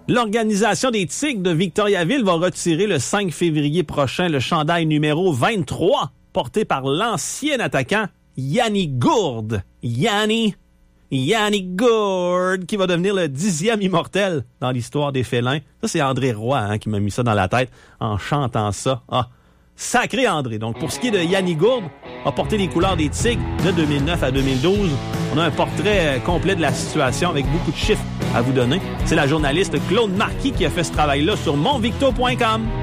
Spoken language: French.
L'organisation des Tigres de Victoriaville va retirer le 5 février prochain le chandail numéro 23, porté par l'ancien attaquant Yanni Gourde. Yanni Gourde, qui va devenir le 10e immortel dans l'histoire des félins. Ça, c'est André Roy qui m'a mis ça dans la tête en chantant ça. Ah, sacré André. Donc, pour ce qui est de Yanni Gourde, a porté les couleurs des Tigres de 2009 à 2012. On a un portrait complet de la situation avec beaucoup de chiffres à vous donner. C'est la journaliste Claude Marquis qui a fait ce travail-là sur monvicto.com.